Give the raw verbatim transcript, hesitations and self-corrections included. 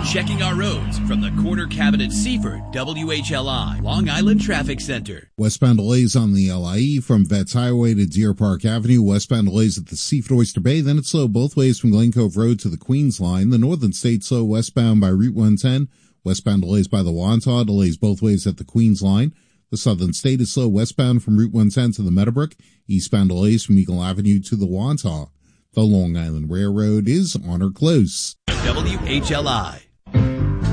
Checking our roads from the Corner Cabinet Seaford W H L I Long Island Traffic Center. Westbound delays on the L I E from Vets Highway to Deer Park Avenue. Westbound delays at the Seaford Oyster Bay. Then it's slow both ways from Glen Cove Road to the Queens Line. The Northern State slow westbound by Route one ten. Westbound delays by the Wantagh. Delays both ways at the Queens Line. The Southern State is slow westbound from Route one ten to the Meadowbrook. Eastbound delays from Eagle Avenue to the Wantagh. The Long Island Railroad is on or close. W H L I.